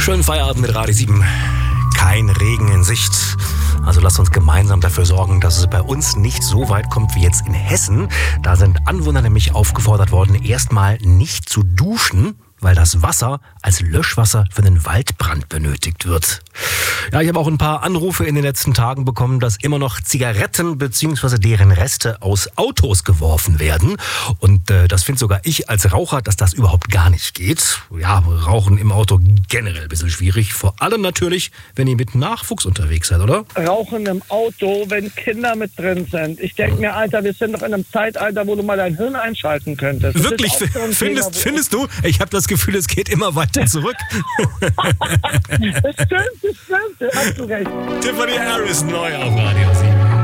Schönen Feierabend mit Radio 7. Kein Regen in Sicht. Also lasst uns gemeinsam dafür sorgen, dass es bei uns nicht so weit kommt wie jetzt in Hessen. Da sind Anwohner nämlich aufgefordert worden, erstmal nicht zu duschen, weil das Wasser als Löschwasser für einen Waldbrand benötigt wird. Ja, ich habe auch ein paar Anrufe in den letzten Tagen bekommen, dass immer noch Zigaretten bzw. deren Reste aus Autos geworfen werden. Und das finde sogar ich als Raucher, dass das überhaupt gar nicht geht. Ja, Rauchen im Auto generell ein bisschen schwierig. Vor allem natürlich, wenn ihr mit Nachwuchs unterwegs seid, oder? Rauchen im Auto, wenn Kinder mit drin sind. Ich denke mir, Alter, wir sind doch in einem Zeitalter, wo du mal dein Hirn einschalten könntest. Wirklich? Findest du? Ich habe das Gefühl, es geht immer weiter zurück. Das stimmt, hast du recht. Tiffany Harris neu auf Radio 7.